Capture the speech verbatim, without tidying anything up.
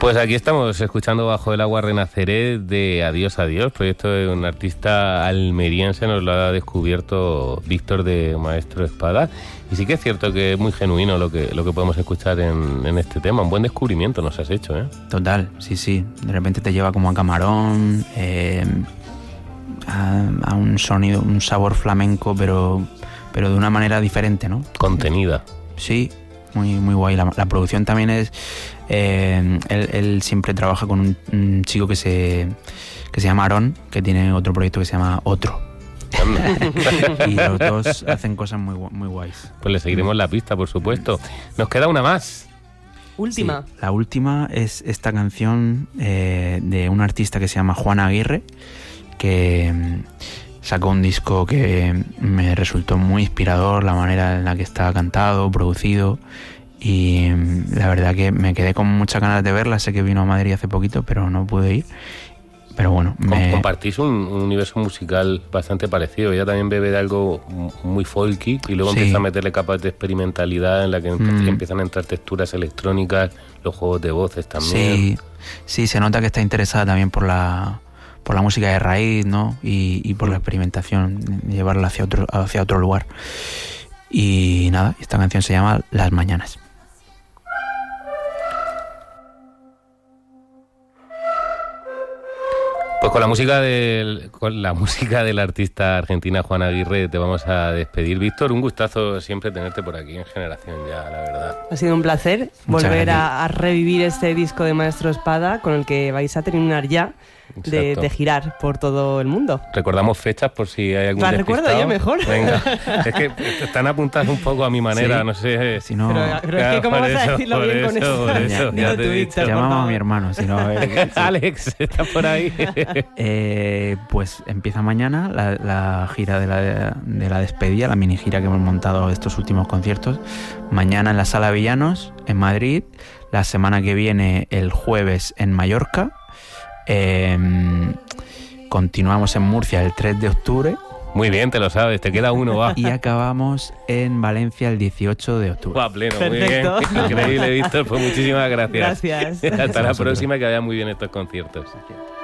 Pues aquí estamos escuchando Bajo el agua renaceré de Adiós Adiós, proyecto de un artista almeriense, nos lo ha descubierto Víctor de Maestro Espada, y sí que es cierto que es muy genuino lo que, lo que podemos escuchar en, en este tema, un buen descubrimiento nos has hecho, ¿eh? Total, sí, sí, de repente te lleva como a Camarón, eh, a, a un sonido, un sabor flamenco, pero, pero de una manera diferente, ¿no? Contenida. Sí, muy, muy guay, la, la producción también es... Eh, él, él siempre trabaja con un, un chico que se que se llama Aarón, que tiene otro proyecto que se llama Otro. Y los dos hacen cosas muy, muy guays. Pues le seguiremos la pista, por supuesto. Nos queda una más. Última. Sí, la última es esta canción eh, de un artista que se llama Juan Aguirre, que mm, sacó un disco que me resultó muy inspirador, la manera en la que está cantado, producido. Y la verdad que me quedé con muchas ganas de verla. Sé que vino a Madrid hace poquito, pero no pude ir. Pero bueno, me... compartís un, un universo musical bastante parecido. Ella también bebe de algo muy folky y luego sí. empieza a meterle capas de experimentalidad en la que mm. empiezan a entrar texturas electrónicas, los juegos de voces también. Sí, sí, se nota que está interesada también por la por la música de raíz, ¿no? Y, y por la experimentación, llevarla hacia otro hacia otro lugar. Y nada, esta canción se llama Las Mañanas. Pues con la música del con la música del artista argentina Juan Aguirre te vamos a despedir. Víctor, un gustazo siempre tenerte por aquí en Generación Ya, la verdad. Ha sido un placer Muchas volver a, gracias. a revivir este disco de Maestro Espada con el que vais a terminar ya de, de girar por todo el mundo. Recordamos fechas por si hay algún ¿La despistado. recuerdo yo mejor? Venga, es que están apuntadas un poco a mi manera, sí. no sé. Si no, pero, pero es que ¿cómo vas a decirlo bien eso, con eso? Por eso, Dilo ya te tú, he Víctor, dicho. llamamos a mi hermano, si no... Eh, sí. Alex, ¿estás por ahí? Eh, pues empieza mañana la, la gira de la, de la despedida, la mini gira que hemos montado estos últimos conciertos. Mañana en la Sala Villanos, en Madrid. La semana que viene, el jueves, en Mallorca. Eh, continuamos en Murcia el tres de octubre. Muy bien, te lo sabes, te queda uno, va. Y acabamos en Valencia el dieciocho de octubre. Va, pleno, Perfecto. muy bien. Increíble, Víctor, pues muchísimas gracias. Gracias. Hasta la Vosotros. próxima, que vayan muy bien estos conciertos. Gracias.